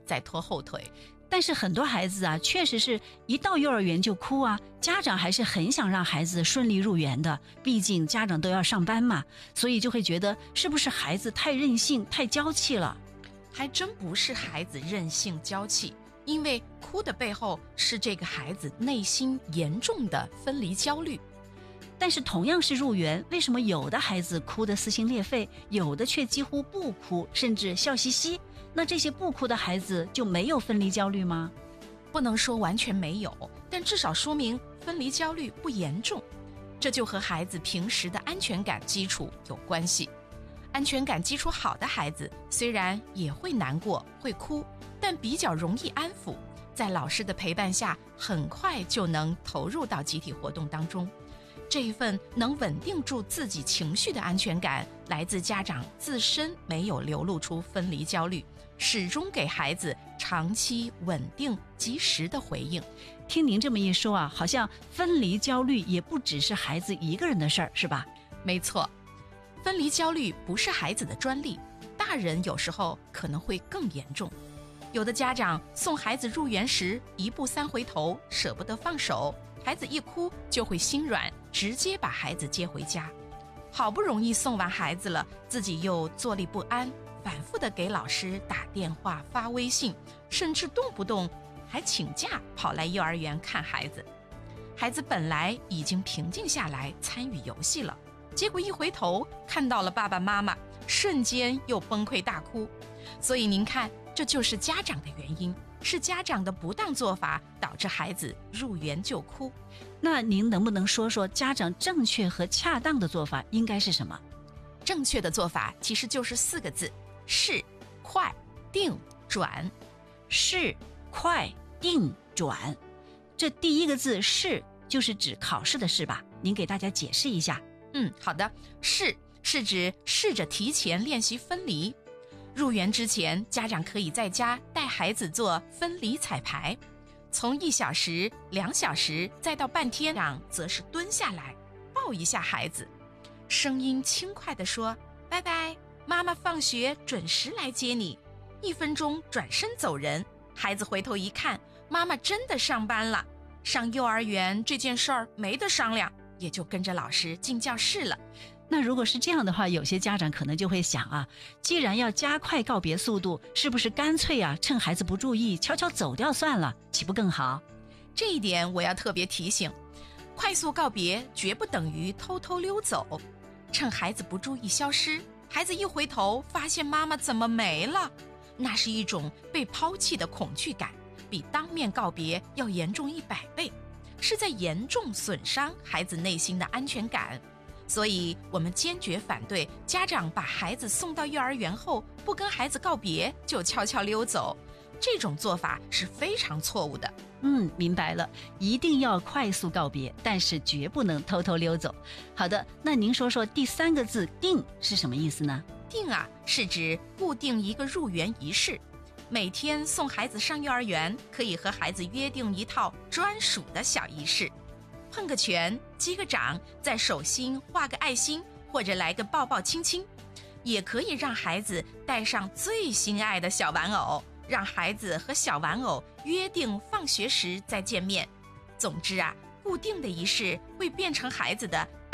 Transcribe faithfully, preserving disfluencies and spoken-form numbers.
再拖后腿。 但是很多孩子啊，确实是一到幼儿园就哭啊，家长还是很想让孩子顺利入园的，毕竟家长都要上班嘛，所以就会觉得是不是孩子太任性太娇气了。 还真不是孩子任性娇气，因为哭的背后是这个孩子内心严重的分离焦虑。 但是同样是入园，为什么有的孩子哭得撕心裂肺，有的却几乎不哭，甚至笑嘻嘻？那这些不哭的孩子就没有分离焦虑吗？ 不能说完全没有，但至少说明分离焦虑不严重。这就和孩子平时的安全感基础有关系。安全感基础好的孩子，虽然也会难过会哭，但比较容易安抚，在老师的陪伴下很快就能投入到集体活动当中。这一份能稳定住自己情绪的安全感，来自家长自身没有流露出分离焦虑，始终给孩子长期稳定及时的回应。 听您这么一说啊，好像分离焦虑也不只是孩子一个人的事儿，是吧？ 没错，分离焦虑不是孩子的专利，大人有时候可能会更严重。有的家长送孩子入园时一步三回头，舍不得放手，孩子一哭就会心软，直接把孩子接回家。好不容易送完孩子了，自己又坐立不安，反复的给老师打电话发微信，甚至动不动还请假跑来幼儿园看孩子。孩子本来已经平静下来参与游戏了，结果一回头看到了爸爸妈妈，瞬间又崩溃大哭。所以您看，这就是家长的原因，是家长的不当做法导致孩子入园就哭。 那您能不能说说家长正确和恰当的做法应该是什么？ 正确的做法其实就是四个字：试、快、定、转。 试、快、定、转。这第一个字试就是指考试的试吧？您给大家解释一下。 嗯，好的。试是指试着提前练习分离。入园之前，家长可以在家带孩子做分离彩排，从一小时、两小时再到半天，长则是蹲下来抱一下孩子，声音轻快地说：“拜拜，妈妈放学准时来接你。”一分钟转身走人。孩子回头一看，妈妈真的上班了，上幼儿园这件事儿没得商量，也就跟着老师进教室了。 那如果是这样的话，有些家长可能就会想啊，既然要加快告别速度，是不是干脆啊趁孩子不注意悄悄走掉算了，岂不更好？ 这一点我要特别提醒，快速告别绝不等于偷偷溜走。趁孩子不注意消失，孩子一回头发现妈妈怎么没了，那是一种被抛弃的恐惧感，比当面告别要严重一百倍，是在严重损伤孩子内心的安全感。所以我们坚决反对家长把孩子送到幼儿园后不跟孩子告别就悄悄溜走，这种做法是非常错误的。 嗯，明白了，一定要快速告别，但是绝不能偷偷溜走。好的，那您说说第三个字定是什么意思呢？ 定啊，是指固定一个入园仪式，每天送孩子上幼儿园，可以和孩子约定一套专属的小仪式，碰个拳，击个掌，在手心画个爱心，或者来个抱抱亲亲。也可以让孩子带上最心爱的小玩偶，让孩子和小玩偶约定放学时再见面。总之啊，固定的仪式会变成孩子的